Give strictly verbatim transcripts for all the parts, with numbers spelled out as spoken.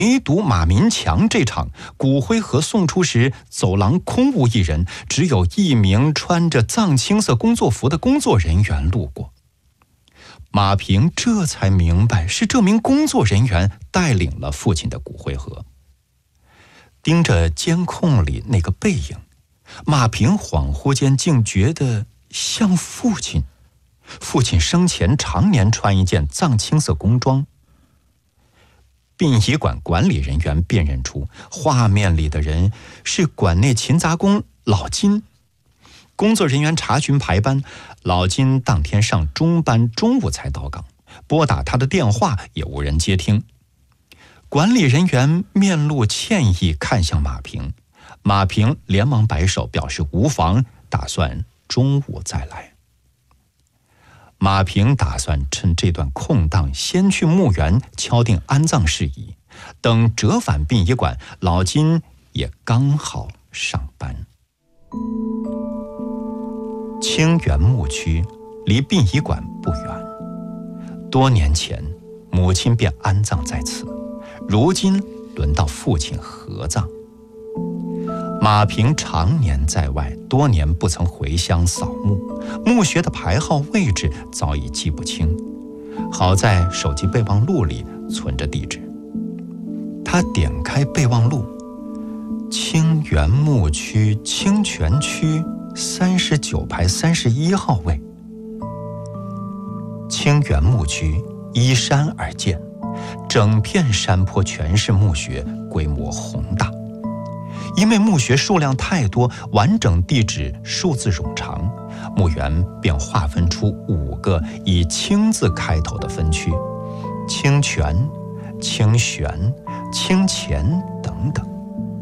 唯独马民强这场骨灰盒送出时，走廊空无一人，只有一名穿着藏青色工作服的工作人员路过。马平这才明白，是这名工作人员带领了父亲的骨灰盒。盯着监控里那个背影，马平恍惚间竟觉得像父亲。父亲生前常年穿一件藏青色工装。殡仪馆管理人员辨认出画面里的人是馆内勤杂工老金。工作人员查询排班，老金当天上中班，中午才到岗，拨打他的电话也无人接听。管理人员面露歉意看向马平，马平连忙摆手表示无妨，打算中午再来。马平打算趁这段空档先去墓园敲定安葬事宜，等折返殡仪馆，老金也刚好上班。清源墓区离殡仪馆不远，多年前母亲便安葬在此，如今轮到父亲合葬。马平常年在外，多年不曾回乡扫墓，墓穴的牌号位置早已记不清，好在手机备忘录里存着地址。他点开备忘录，清源墓区清泉区三十九排三十一号位。清源墓区依山而建，整片山坡全是墓穴，规模宏大。因为墓穴数量太多，完整地址数字冗长，墓园便划分出五个以清字开头的分区，清泉、清玄、清钱等等。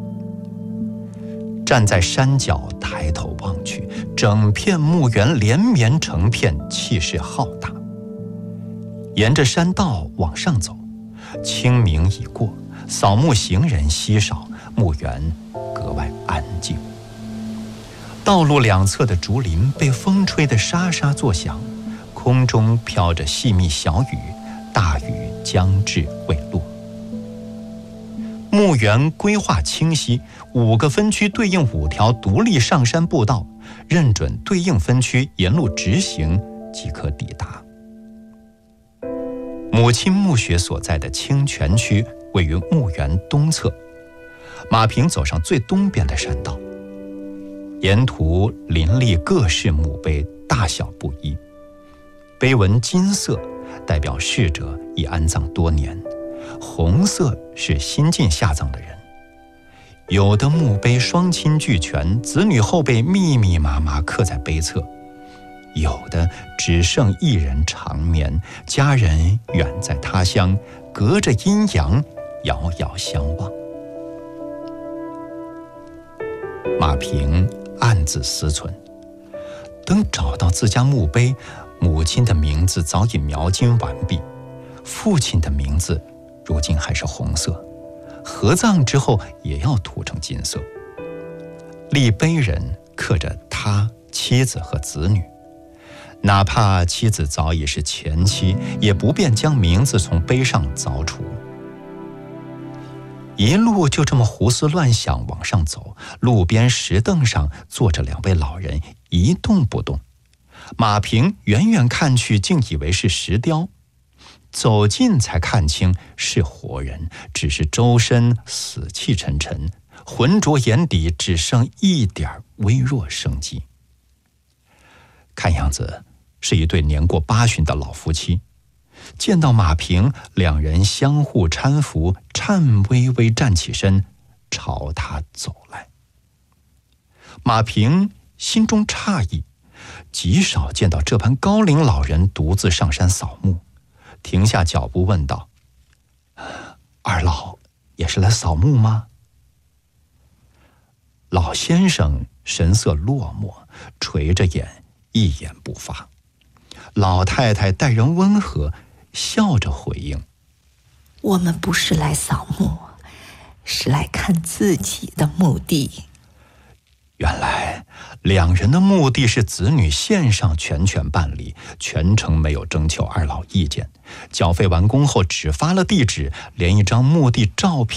站在山脚抬头望去，整片墓园连绵成片，气势浩大。沿着山道往上走，清明已过，扫墓行人稀少，墓园格外安静。道路两侧的竹林被风吹得沙沙作响，空中飘着细密小雨，大雨将至未落。墓园规划清晰，五个分区对应五条独立上山步道，认准对应分区沿路直行即可抵达。母亲墓穴所在的清泉区位于墓园东侧，马平走上最东边的山道，沿途林立各式墓碑，大小不一，碑文金色代表逝者已安葬多年，红色是新晋下葬的人。有的墓碑双亲俱全，子女后辈密密麻麻刻在碑侧，有的只剩一人长眠，家人远在他乡，隔着阴阳遥遥相望。马平暗自思忖，等找到自家墓碑，母亲的名字早已描金完毕，父亲的名字如今还是红色，合葬之后也要涂成金色。立碑人刻着他、妻子和子女，哪怕妻子早已是前妻，也不便将名字从碑上凿除。一路就这么胡思乱想往上走，路边石凳上坐着两位老人，一动不动。马平远远看去，竟以为是石雕，走近才看清是活人，只是周身死气沉沉，浑浊眼底只剩一点微弱生机。看样子是一对年过八旬的老夫妻。见到马平，两人相互搀扶，颤巍巍站起身，朝他走来。马平心中诧异，极少见到这般高龄老人独自上山扫墓，停下脚步问道：“二老也是来扫墓吗？”老先生神色落寞，垂着眼，一言不发。老太太待人温和，笑着回应：“ 我们不是来扫墓，是来看自己的墓地。” 原来两人的目的是子女线上全权办理，全程没有征求二老意见，缴费完工后只发了地址，连一张墓地照片